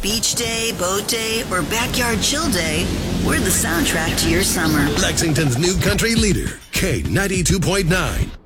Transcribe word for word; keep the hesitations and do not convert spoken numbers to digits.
Beach day, boat day, or backyard chill day, we're the soundtrack to your summer. Lexington's new country leader, K ninety-two point nine.